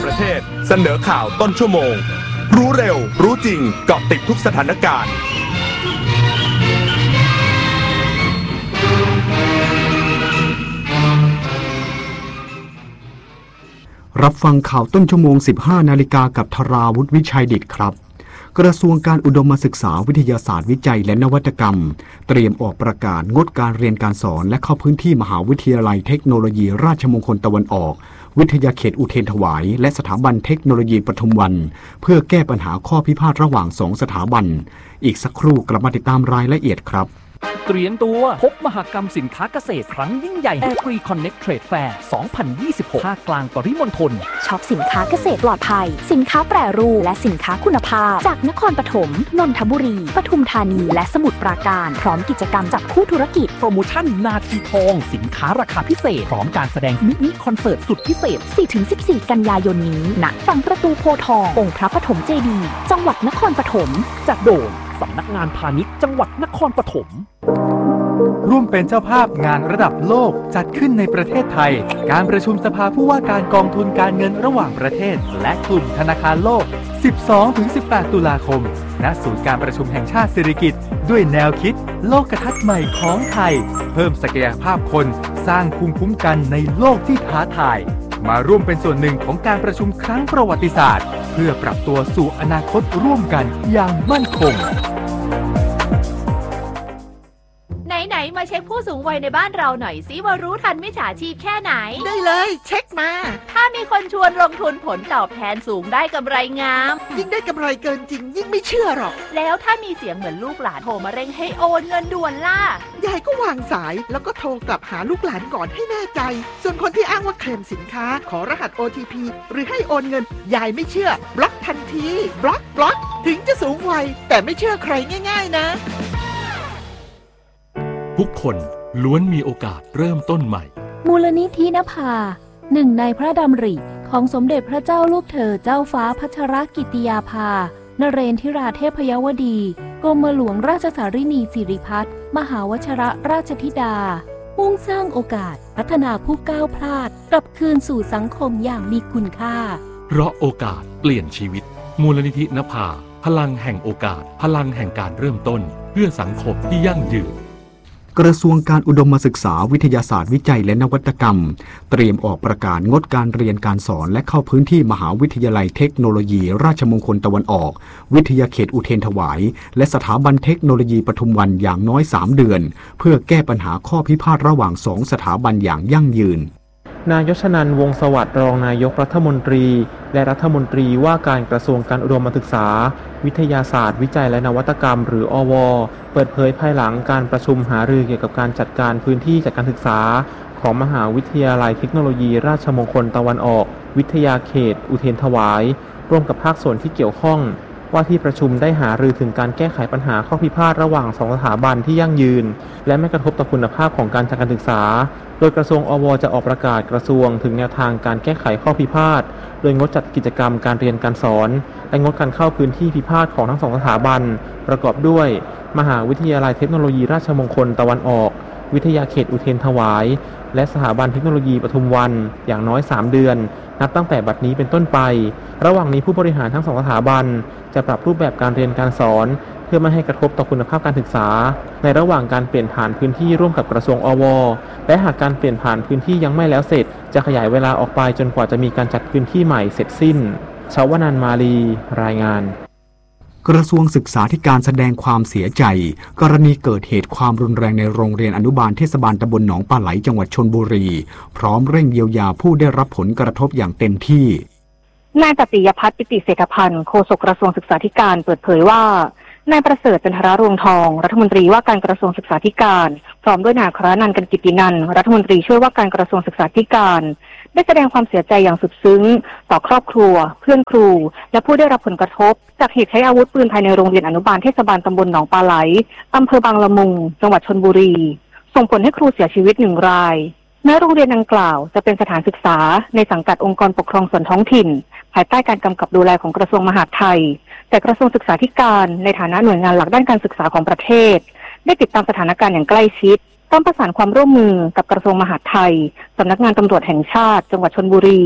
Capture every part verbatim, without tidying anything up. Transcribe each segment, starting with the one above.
ประเทศเสนอข่าวต้นชั่วโมงรู้เร็วรู้จริงเกาะติดทุกสถานการณ์รับฟังข่าวต้นชั่วโมง สิบห้า นาฬิกากับธราวุฒิวิชัยดิษฐ์ครับกระทรวงการอุดมศึกษาวิทยาศาสตร์วิจัยและนวัตกรรมเตรียมออกประกาศงดการเรียนการสอนและเข้าพื้นที่มหาวิทยาลัยเทคโนโลยีราชมงคลตะวันออกวิทยาเขตอุเทรนถวายและสถาบันเทคโนโลยีปทุมวันเพื่อแก้ปัญหาข้อพิพาทระหว่างสองสถาบันอีกสักครู่กลับมาติดตามรายละเอียดครับเตรียมตัวพบมหกรรมสินค้าเกษตรครั้งยิ่งใหญ่ Agri Connect Trade Fair สองพันยี่สิบหก ภาคกลางปริมณฑลช็อปสินค้าเกษตรปลอดภัยสินค้าแปรรูปและสินค้าคุณภาพจากนครปฐมนนทบุรีปทุมธานีและสมุทรปราการพร้อมกิจกรรมจับคู่ธุรกิจโปรโมชั่นนาทีทองสินค้าราคาพิเศษพร้อมการแสดงมินิคอนเสิร์ตสุดพิเศษสี่ถึงสิบสี่ กันยายนนี้ณฝั่งประตูโพธิ์ทององค์พระปฐมเจดีย์จังหวัดนครปฐมจัดโดยสำนักงานพาณิชย์จังหวัดนครปฐมร่วมเป็นเจ้าภาพงานระดับโลกจัดขึ้นในประเทศไทยการประชุมสภาผู้ว่าการกองทุนการเงินระหว่างประเทศและกลุ่มธนาคารโลก สิบสองถึงสิบแปด ตุลาคมณศูนย์การประชุมแห่งชาติสิริกิติ์ด้วยแนวคิดโลกทัศน์ใหม่ของไทยเพิ่มศักยภาพคนสร้างภูมิคุ้มกันในโลกที่ท้าทายมาร่วมเป็นส่วนหนึ่งของการประชุมครั้งประวัติศาสตร์เพื่อปรับตัวสู่อนาคตร่วมกันอย่างมั่นคงไหนๆมาเช็คผู้สูงวัยในบ้านเราหน่อยสิว่ารู้ทันมิจฉาชีพแค่ไหนได้เลยเช็คมาถ้ามีคนชวนลงทุนผลตอบแทนสูงได้กำไรงามยิ่งได้กำไรเกินจริงยิ่งไม่เชื่อหรอกแล้วถ้ามีเสียงเหมือนลูกหลานโทรมาเร่งให้โอนเงินด่วนล่ะยายก็วางสายแล้วก็โทรกลับหาลูกหลานก่อนให้แน่ใจส่วนคนที่อ้างว่าเคลมสินค้าขอรหัส โอ ที พี หรือให้โอนเงินยายไม่เชื่อบล็อกทันทีบล็อกบล็อกถึงจะสูงวัยแต่ไม่เชื่อใครง่ายๆนะทุกคนล้วนมีโอกาสเริ่มต้นใหม่มูลนิธินภาหนึ่งในพระดำริของสมเด็จพระเจ้าลูกเธอเจ้าฟ้าพัชรกิติยาภานเรนทิราเทพยวดีกรมหลวงราชสารินีสิริพัฒน์มหาวชิรราชธิดามุ่งสร้างโอกาสพัฒนาผู้ก้าวพลาดกลับคืนสู่สังคมอย่างมีคุณค่าเพราะโอกาสเปลี่ยนชีวิตมูลนิธินภาพลังแห่งโอกาสพลังแห่งการเริ่มต้นเพื่อสังคมที่ยั่งยืนกระทรวงการอุดมศึกษาวิทยาศาสตร์วิจัยและนวัตกรรมเตรียมออกประกาศงดการเรียนการสอนและเข้าพื้นที่มหาวิทยาลัยเทคโนโลยีราชมงคลตะวันออกวิทยาเขตอุเทรนถวายและสถาบันเทคโนโลยีปทุมวันอย่างน้อยสามเดือนเพื่อแก้ปัญหาข้อพิพาทระหว่างสองสถาบันอย่างยั่งยืนนายชนันท์ วงศ์สวัสดิ์รองนายกรัฐมนตรีและรัฐมนตรีว่าการกระทรวงการอุดมศึกษาวิทยาศาสตร์วิจัยและนวัตกรรมหรืออว.เปิดเผยภายหลังการประชุมหารือเกี่ยวกับการจัดการพื้นที่จัดการศึกษาของมหาวิทยาลัยเทคโนโลยีราชมงคลตะวันออกวิทยาเขตอุเทรนถวายร่วมกับภาคส่วนที่เกี่ยวข้องว่าที่ประชุมได้หารือถึงการแก้ไขปัญหาข้อพิพาทระหว่างสองสถาบันที่ยั่งยืนและไม่กระทบต่อคุณภาพของการจัดการศึกษาโดยกระทรวงอว.จะออกประกาศกระทรวงถึงแนวทางการแก้ไขข้อพิพาทโดยงดจัดกิจกรรมการเรียนการสอนและงดการเข้าพื้นที่พิพาทของทั้งสองสถาบันประกอบด้วยมหาวิทยาลัยเทคโนโลยีราชมงคลตะวันออกวิทยาเขตอุเทรนถวายและสถาบันเทคโนโลยีปทุมวันอย่างน้อยสามเดือนนับตั้งแต่บัดนี้เป็นต้นไประหว่างนี้ผู้บริหารทั้งสองสถาบันจะปรับรูปแบบการเรียนการสอนเพื่อไม่ให้กระทบต่อคุณภาพการศึกษาในระหว่างการเปลี่ยนผ่านพื้นที่ร่วมกับกระทรวงอว.และหากการเปลี่ยนผ่านพื้นที่ยังไม่แล้วเสร็จจะขยายเวลาออกไปจนกว่าจะมีการจัดพื้นที่ใหม่เสร็จสิ้นชวนันท์มาลีรายงานกระทรวงศึกษาธิการแสดงความเสียใจกรณีเกิดเหตุความรุนแรงในโรงเรียนอนุบาลเทศบาลตำบลหนองปลาไหลจังหวัดชลบุรีพร้อมเร่งเยียวยาผู้ได้รับผลกระทบอย่างเต็มที่นายปฏิยพัฒน์ปิติเศรษฐพันธ์โฆษกกระทรวงศึกษาธิการเปิดเผยว่านายประเสริฐจันทรรวงทองรัฐมนตรีว่าการกระทรวงศึกษาธิการพร้อมด้วยนายอัครนันท์ กันกิตินันท์รัฐมนตรีช่วยว่าการกระทรวงศึกษาธิการได้แสดงความเสียใจอย่างสุดซึ้งต่อครอบครัวเพื่อนครูและผู้ได้รับผลกระทบจากเหตุใช้อาวุธปืนภายในโรงเรียนอนุบาลเทศบาลตำบลหนองปลาไหลอำเภอบางละมุงจังหวัดชลบุรีส่งผลให้ครูเสียชีวิตหนึ่งรายแม้โรงเรียนดังกล่าวจะเป็นสถานศึกษาในสังกัดองค์กรปกครองส่วนท้องถิ่นภายใต้การกำกับดูแลของกระทรวงมหาดไทยแต่กระทรวงศึกษาธิการในฐานะหน่วยงานหลักด้านการศึกษาของประเทศได้ติดตามสถานการณ์อย่างใกล้ชิดต้องประสานความร่วมมือกับกระทรวงมหาดไทยสำนักงานตำรวจแห่งชาติจังหวัดชลบุรี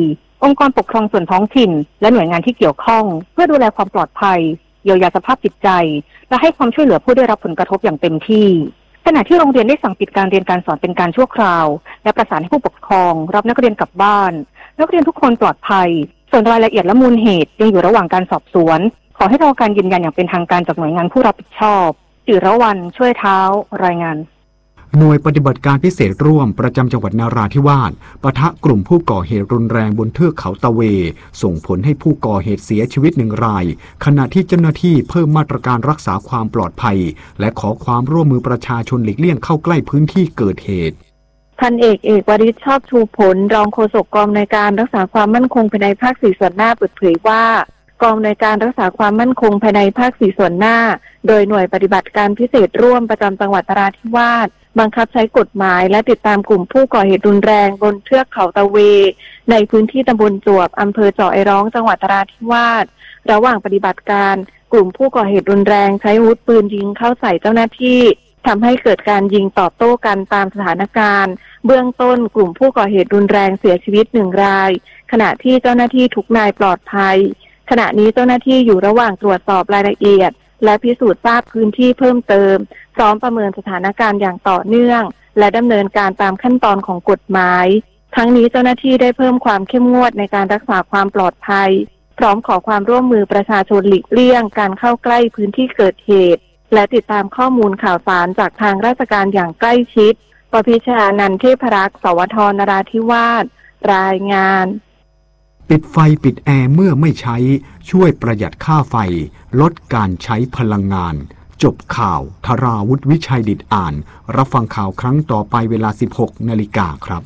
องค์กรปกครองส่วนท้องถิ่นและหน่วยงานที่เกี่ยวข้องเพื่อดูแลความปลอดภัยเยียวยาสภาพจิตใจและให้ความช่วยเหลือผู้ได้รับผลกระทบอย่างเต็มที่ขณะที่โรงเรียนได้สั่งปิดการเรียนการสอนเป็นการชั่วคราวและประสานให้ผู้ปกครองรับนักเรียนกลับบ้านนักเรียนทุกคนปลอดภัยส่วนรายละเอียดและมูลเหตุยังอยู่ระหว่างการสอบสวนขอให้รอการยืนยันอย่างเป็นทางการจากหน่วยงานผู้รับผิดชอบจิรวรรณช่วยเท้ารายงานหน่วยปฏิบัติการพิเศษร่วมประจำจังหวัดนาราธิวาสปะทะกลุ่มผู้ก่อเหตุรุนแรงบนเทือกเขาตะเวส่งผลให้ผู้ก่อเหตุเสียชีวิตหนึ่งรายขณะที่เจ้าหน้าที่เพิ่มมาตรการรักษาความปลอดภัยและขอความร่วมมือประชาชนหลีกเลี่ยงเข้าใกล้พื้นที่เกิดเหตุพันเอกเอกวริศชอบชูผลรองโฆษกกองในการรักษาความมั่นคงภายในภาคสี่ส่วนหน้าเปิดเผยว่ากองในการรักษาความมั่นคงภายในภาคสี่ส่วนหน้าโดยหน่วยปฏิบัติการพิเศษร่วมประจำจังหวัดนราธิวาสบังคับใช้กฎหมายและติดตามกลุ่มผู้ก่อเหตุรุนแรงบนเทือกเขาตะเวในพื้นที่ตำบลจวบอำเภอเจาะไอร้องจังหวัดนราธิวาสระหว่างปฏิบัติการกลุ่มผู้ก่อเหตุรุนแรงใช้อาวุธปืนยิงเข้าใส่เจ้าหน้าที่ทำให้เกิดการยิงตอบโต้กันตามสถานการณ์เบื้องต้นกลุ่มผู้ก่อเหตุรุนแรงเสียชีวิตหนึ่งรายขณะที่เจ้าหน้าที่ทุกนายปลอดภัยขณะนี้เจ้าหน้าที่อยู่ระหว่างตรวจสอบรายละเอียดและพิสูจน์ทราบพื้นที่เพิ่มเติมพร้อมประเมินสถานการณ์อย่างต่อเนื่องและดำเนินการตามขั้นตอนของกฎหมายทั้งนี้เจ้าหน้าที่ได้เพิ่มความเข้มงวดในการรักษาความปลอดภัยพร้อมขอความร่วมมือประชาชนหลีกเลี่ยงการเข้าใกล้พื้นที่เกิดเหตุและติดตามข้อมูลข่าวสารจากทางราชการอย่างใกล้ชิดปพิชานันท์เทพรักษ์สวทนราธิวาสรายงานปิดไฟปิดแอร์เมื่อไม่ใช้ช่วยประหยัดค่าไฟลดการใช้พลังงานจบข่าวธราวุฒิวิชัยดิษฐ์อ่านรับฟังข่าวครั้งต่อไปเวลา สิบหกนาฬิกาครับ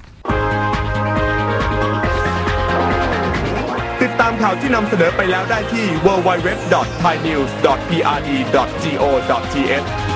ติดตามข่าวที่นำเสนอไปแล้วได้ที่ ดับเบิลยู ดับเบิลยู ดับเบิลยู ดอท ไทยนิวส์ ดอท พี อาร์ ดี ดอท จี โอ ดอท ที เอช